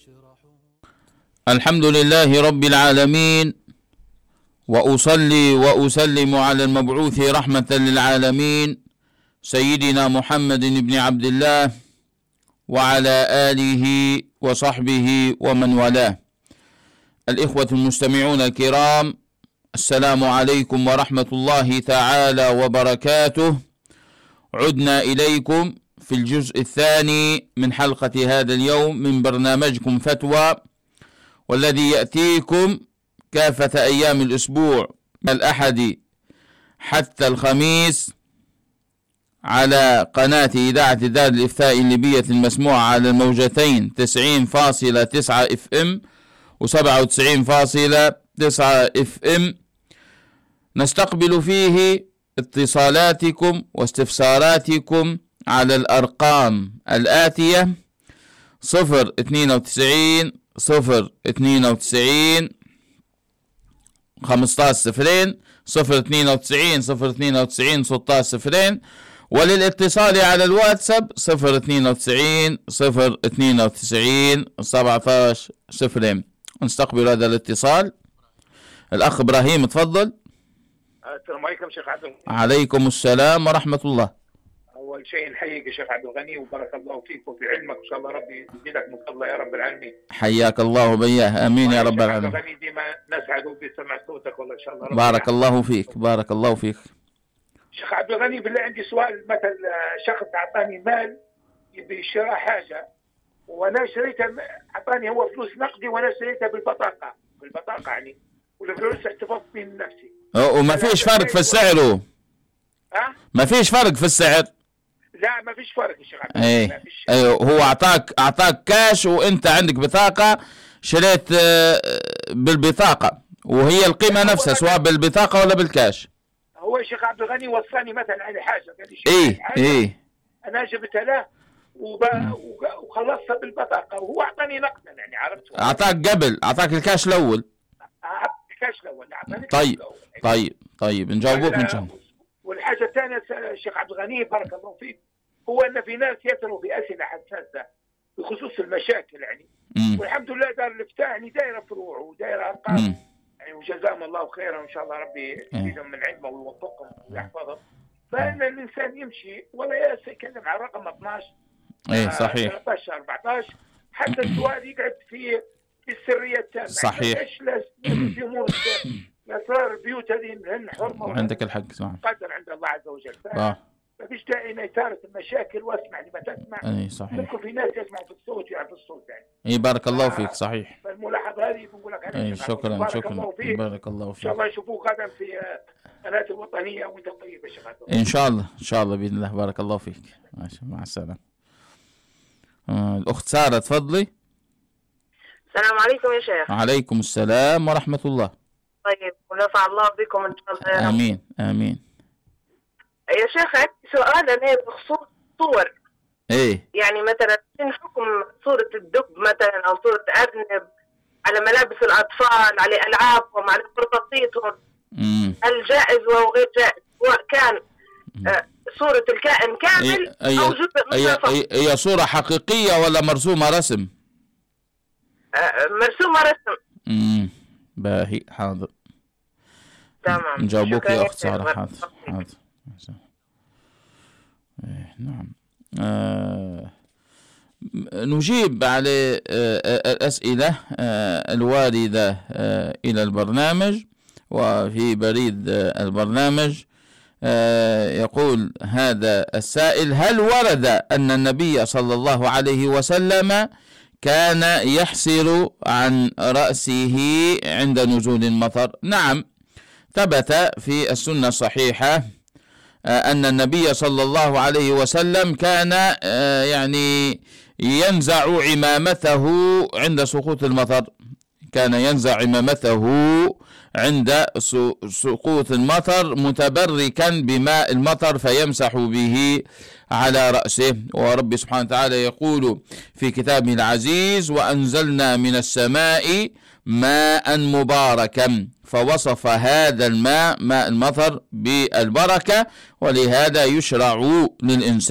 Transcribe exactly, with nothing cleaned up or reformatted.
الحمد لله رب العالمين، وأصلي وأسلم على المبعوث رحمة للعالمين سيدنا محمد بن عبد الله وعلى آله وصحبه ومن والاه. الإخوة المستمعون الكرام، السلام عليكم ورحمة الله تعالى وبركاته. عدنا إليكم في الجزء الثاني من حلقة هذا اليوم من برنامجكم فتوى، والذي يأتيكم كافة أيام الأسبوع من الأحد حتى الخميس على قناة إذاعة دار الإفتاء الليبية المسموعة على الموجتين تسعين فاصلة تسعة اف ام وسبعة وتسعين فاصلة تسعة اف ام. نستقبل فيه اتصالاتكم واستفساراتكم على الأرقام الآتية: صفر اثنين وتسعين صفر اثنين وتسعين خمسطعش صفرين، صفر اثنين وتسعين صفر اثنين وتسعين ستطعش صفرين، وللاتصال على الواتساب صفر اثنين وتسعين صفر اثنين وتسعين سبعطعش صفرين. نستقبل هذا الاتصال. الأخ إبراهيم، تفضل. السلام عليكم شيخ عبد الغني. عليكم السلام ورحمة الله. أول شيء نحييك يا شيخ عبد الغني، وبارك الله فيك وفي علمك، وإن شاء الله ربي يزيدك من فضله يا رب العالمين. حياك الله وبياه، آمين يا رب العالمين. شيخ عبد الغني ديما نسعد بسمع صوتك والله، إن شاء الله ربي بارك الله فيك، بارك الله فيك. شيخ عبد الغني، بالله عندي سؤال. مثلا شخص أعطاني مال يبي شراء حاجة، وأنا شريتها، أعطاني هو فلوس نقدي وأنا شريتها بالبطاقة، بالبطاقة يعني، والفلوس احتفظت من نفسي. وما فيش فرق في السعر؟ هو ها؟ ما فيش فرق في السعر؟ لا ما فيش فرق يا شيخ عبد الغني. ايه ايوه، هو اعطاك اعطاك كاش وانت عندك بطاقة، شريت بالبطاقة وهي القيمة نفسها سواء بالبطاقة ولا بالكاش. هو يا شيخ عبد الغني وصاني مثلا على حاجة، قال لي ايه ايه انا جبتها له وب... وخلصتها بالبطاقة، وهو اعطاني نقدا يعني، عرفت؟ اعطاك قبل، اعطاك الكاش الاول. اعطاك الكاش الاول، اعطاني طيب يعني. طيب طيب نجاوبوك ان شاء الله. والحاجة الثانية الشيخ عبد الغني بارك الله فيك، هو ان في ناس يسألوا في اسئلة حساسة بخصوص المشاكل يعني، مم. والحمد لله دار الافتاء يعني دايرة فروع ودايرة ارقام يعني، وجزاهم الله خيرا، وان شاء الله ربي يزيدهم من علمه ويوفقهم ويحفظهم. فان الانسان يمشي ولا يتكلم على رقم اثناشر ايه صحيح ثلاثطعش أربعطعش، حتى السؤال يقعد في في السريه التامه. صحيح. ايش لازم في امور اسرار البيوت هذه من حرمه، وعندك الحق صح، قدر عند الله عز وجل. اه ما فيش داعي ان اثاره المشاكل، واسمع لما تسمع. اي صحيح. ممكن في ناس يسمعوا في الصوت ويعرفوا الصوت يعني. اي بارك الله فيك، صحيح. فالملاحظه هذه بنقول لك عليها. اي شكرا بارك شكرا الله فيك. بارك الله فيك. ان شاء الله يشوفوك غدا في قناه الوطنيه وانت طيب يا شيخ. ان شاء الله ان شاء الله باذن الله. بارك الله فيك. ماشي، مع السلامه. آه الاخت ساره، تفضلي. السلام عليكم يا شيخ. وعليكم السلام ورحمه الله. طيب، ونفع الله بكم ان شاء الله. امين امين. يا شيخ عندي سؤال انا بخصوص صور. ايه يعني مثلا من حكم صورة الدب مثلا او صورة ارنب على ملابس الاطفال، على العابهم، على قرطاسيتهم، هل جائز او غير جائز؟ سواء كان آه صورة الكائن كامل أي او جزء منه. هي هي صورة حقيقية ولا مرسومة رسم؟ آه مرسومة رسم. امم باهي، حاضر. تمام. نجاوبوك يا اخت سارة. حاضر حاضر. إيه نعم. آه نجيب على آه الأسئلة آه الواردة آه إلى البرنامج، وفي بريد آه البرنامج آه يقول هذا السائل: هل ورد أن النبي صلى الله عليه وسلم كان يحسر عن رأسه عند نزول المطر؟ نعم، ثبت في السنة الصحيحة أن النبي صلى الله عليه وسلم كان يعني ينزع عمامته عند سقوط المطر، كان ينزع عمامته عند سقوط المطر متبركا بماء المطر فيمسح به على رأسه. ورب سبحانه وتعالى يقول في كتابه العزيز: وأنزلنا من السماء ماء مباركا، فوصف هذا الماء ماء المطر بالبركة، ولهذا يشرع للإنسان